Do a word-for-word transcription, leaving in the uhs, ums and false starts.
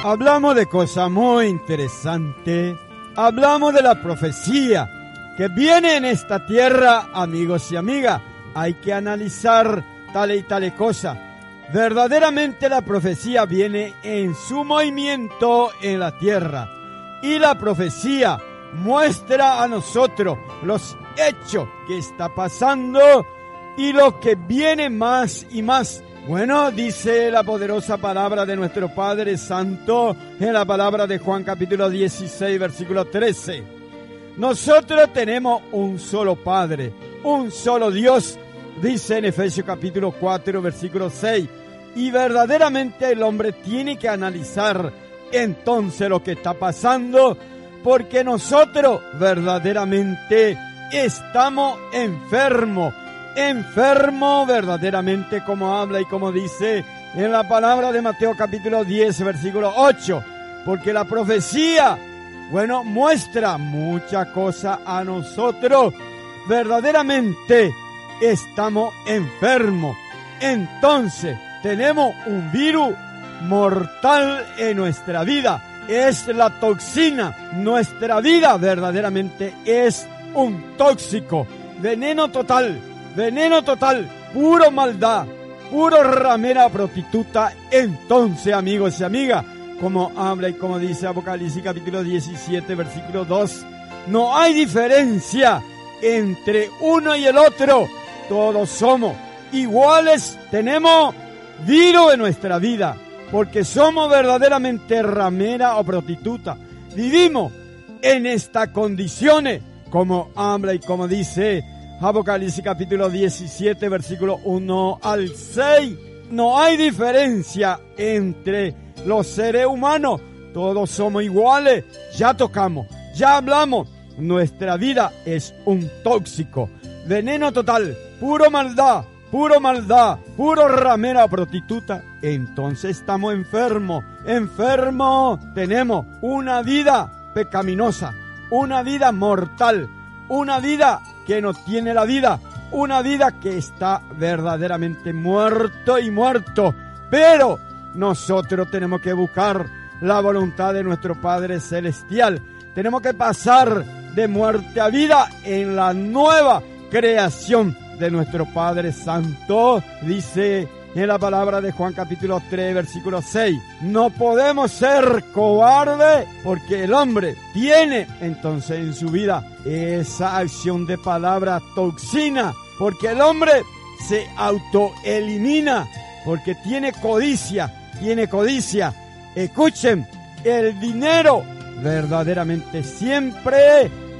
Hablamos de cosas muy interesantes. Hablamos de la profecía que viene en esta tierra, amigos y amigas. Hay que analizar tales y tales cosas. Verdaderamente la profecía viene en su movimiento en la tierra. Y la profecía muestra a nosotros los hechos que está pasando y lo que viene más y más. Bueno, dice la poderosa palabra de nuestro Padre Santo en la palabra de Juan capítulo dieciséis, versículo trece. Nosotros tenemos un solo Padre, un solo Dios, dice en Efesios capítulo cuatro, versículo seis. Y verdaderamente el hombre tiene que analizar entonces lo que está pasando, porque nosotros verdaderamente estamos enfermos. Enfermo verdaderamente, como habla y como dice en la palabra de Mateo capítulo diez, versículo ocho. Porque la profecía, bueno, muestra mucha cosa a nosotros. Verdaderamente estamos enfermos. Entonces tenemos un virus mortal en nuestra vida. Es la toxina. Nuestra vida verdaderamente es un tóxico. Veneno total. Veneno total, puro maldad, puro ramera prostituta. Entonces, amigos y amigas, como habla y como dice Apocalipsis capítulo diecisiete, versículo dos, no hay diferencia entre uno y el otro. Todos somos iguales, tenemos virus en nuestra vida, porque somos verdaderamente ramera o prostituta. Vivimos en estas condiciones, como habla y como dice Apocalipsis capítulo diecisiete, versículo uno al seis. No hay diferencia entre los seres humanos. Todos somos iguales. Ya tocamos, ya hablamos. Nuestra vida es un tóxico. Veneno total, puro maldad, puro maldad, puro ramera prostituta. Entonces estamos enfermos. Enfermos. Tenemos una vida pecaminosa, una vida mortal, una vida que no tiene la vida, una vida que está verdaderamente muerto y muerto. Pero nosotros tenemos que buscar la voluntad de nuestro Padre Celestial. Tenemos que pasar de muerte a vida en la nueva creación de nuestro Padre Santo. Dice en la palabra de Juan capítulo tres, versículo seis. No podemos ser cobardes porque el hombre tiene entonces en su vida esa acción de palabra toxina. Porque el hombre se autoelimina, porque tiene codicia, tiene codicia. Escuchen, el dinero verdaderamente siempre